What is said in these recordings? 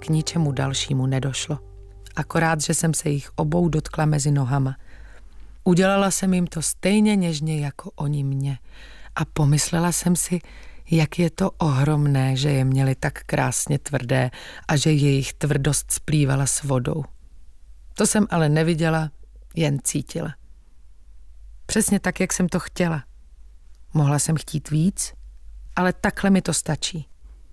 k ničemu dalšímu nedošlo. Akorát, že jsem se jich obou dotkla mezi nohama. Udělala jsem jim to stejně něžně jako oni mě. A pomyslela jsem si, jak je to ohromné, že je měli tak krásně tvrdé a že jejich tvrdost splývala s vodou. To jsem ale neviděla, jen cítila. Přesně tak, jak jsem to chtěla. Mohla jsem chtít víc, ale takhle mi to stačí.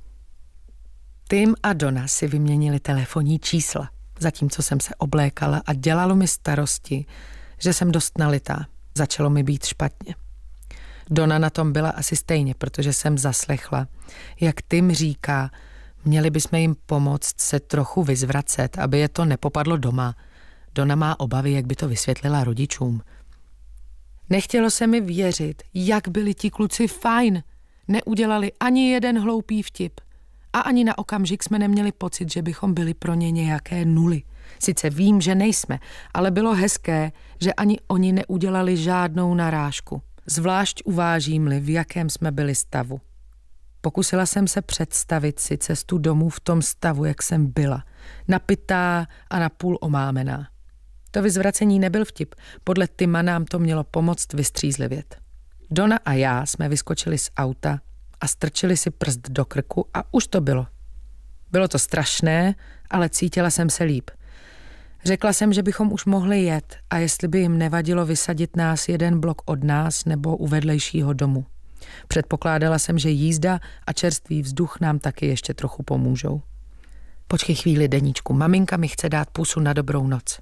Tim a Donna si vyměnili telefonní čísla, zatímco jsem se oblékala a dělalo mi starosti, že jsem dost nalitá. Začalo mi být špatně. Donna na tom byla asi stejně, protože jsem zaslechla, jak Tim říká, měli bychom jim pomoct se trochu vyzvracet, aby je to nepopadlo doma. Donna má obavy, jak by to vysvětlila rodičům. Nechtělo se mi věřit, jak byli ti kluci fajn. Neudělali ani jeden hloupý vtip. A ani na okamžik jsme neměli pocit, že bychom byli pro ně nějaké nuly. Sice vím, že nejsme, ale bylo hezké, že ani oni neudělali žádnou narážku. Zvlášť uvážím-li, v jakém jsme byli stavu. Pokusila jsem se představit si cestu domů v tom stavu, jak jsem byla. Napitá a napůl omámená. To vyzvracení nebyl vtip. Podle Tima nám to mělo pomoct vystřízlivět. Donna a já jsme vyskočili z auta a strčili si prst do krku a už to bylo. Bylo to strašné, ale cítila jsem se líp. Řekla jsem, že bychom už mohli jet a jestli by jim nevadilo vysadit nás jeden blok od nás nebo u vedlejšího domu. Předpokládala jsem, že jízda a čerstvý vzduch nám taky ještě trochu pomůžou. Počkej chvíli, deníčku, maminka mi chce dát pusu na dobrou noc.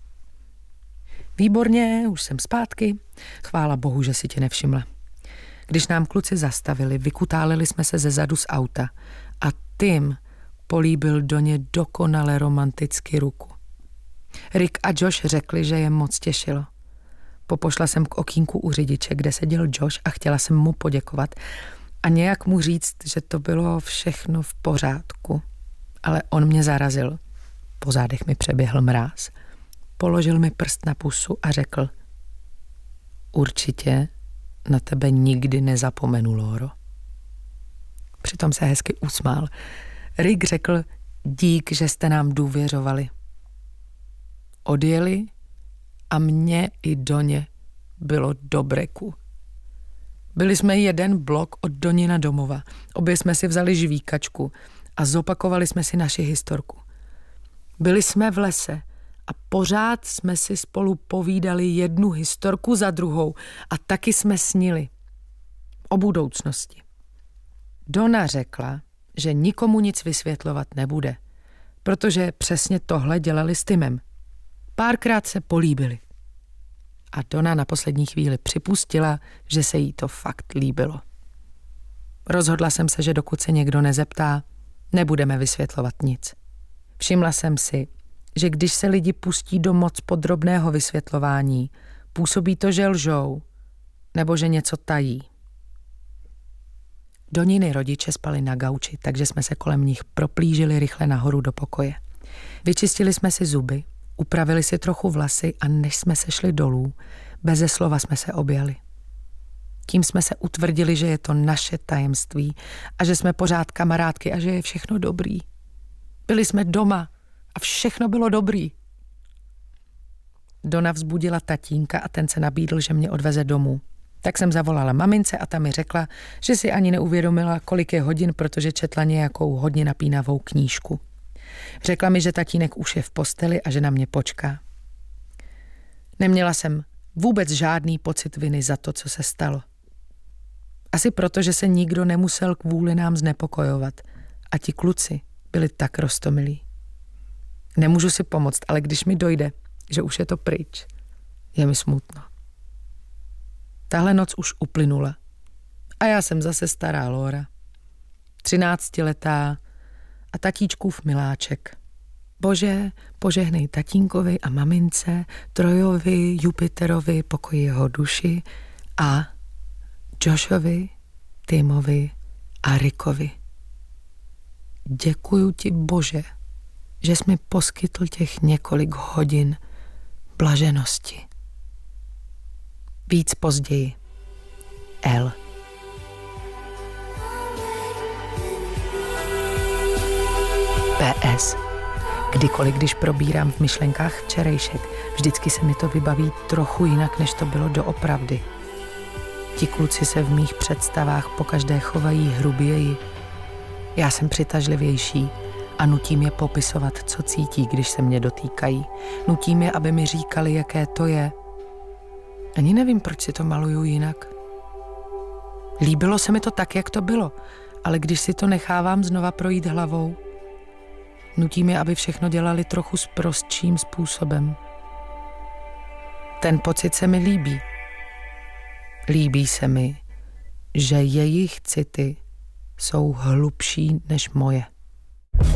Výborně, už jsem zpátky. Chvála bohu, že si tě nevšimla. Když nám kluci zastavili, vykutálili jsme se ze zadu z auta a Tim políbil do ně dokonale romanticky ruku. Rick a Josh řekli, že je moc těšilo. Popošla jsem k okýnku u řidiče, kde seděl Josh a chtěla jsem mu poděkovat a nějak mu říct, že to bylo všechno v pořádku. Ale on mě zarazil. Po zádech mi přeběhl mráz. Položil mi prst na pusu a řekl: určitě na tebe nikdy nezapomenu, Loro. Přitom se hezky usmál. Rick řekl: dík, že jste nám důvěřovali. Odjeli a mně i Doně bylo do breku. Byli jsme jeden blok od Donina domova. Obě jsme si vzali žvíkačku a zopakovali jsme si naši historku. Byli jsme v lese a pořád jsme si spolu povídali jednu historku za druhou a taky jsme snili o budoucnosti. Donna řekla, že nikomu nic vysvětlovat nebude, protože přesně tohle dělali s Timem. Párkrát se políbili. A Donna na poslední chvíli připustila, že se jí to fakt líbilo. Rozhodla jsem se, že dokud se někdo nezeptá, nebudeme vysvětlovat nic. Všimla jsem si, že když se lidi pustí do moc podrobného vysvětlování, působí to, že lžou, nebo že něco tají. Doniny rodiče spali na gauči, takže jsme se kolem nich proplížili rychle nahoru do pokoje. Vyčistili jsme si zuby, upravili si trochu vlasy a než jsme se šli dolů, beze slova jsme se objali. Tím jsme se utvrdili, že je to naše tajemství a že jsme pořád kamarádky a že je všechno dobrý. Byli jsme doma a všechno bylo dobrý. Donna vzbudila tatínka a ten se nabídl, že mě odveze domů. Tak jsem zavolala mamince a ta mi řekla, že si ani neuvědomila, kolik je hodin, protože četla nějakou hodně napínavou knížku. Řekla mi, že tatínek už je v posteli a že na mě počká. Neměla jsem vůbec žádný pocit viny za to, co se stalo. Asi proto, že se nikdo nemusel kvůli nám znepokojovat a ti kluci byli tak roztomilí. Nemůžu si pomoct, ale když mi dojde, že už je to pryč, je mi smutno. Tahle noc už uplynula a já jsem zase stará Lora. 13letá a tatíčkův miláček. Bože, požehnej tatínkovi a mamince, Trojovi, Jupiterovi, pokoji jeho duši a Joshovi, Timovi a Rickovi. Děkuju ti, Bože, že jsi mi poskytl těch několik hodin blaženosti. Víc později. L. PS. Kdykoliv, když probírám v myšlenkách včerejšek, vždycky se mi to vybaví trochu jinak, než to bylo doopravdy. Ti kluci se v mých představách pokaždé chovají hruběji. Já jsem přitažlivější a nutím je popisovat, co cítí, když se mě dotýkají. Nutím je, aby mi říkali, jaké to je. Ani nevím, proč si to maluju jinak. Líbilo se mi to tak, jak to bylo, ale když si to nechávám znova projít hlavou, nutím je, aby všechno dělali trochu s prostším způsobem. Ten pocit se mi líbí. Líbí se mi, že jejich city jsou hlubší než moje.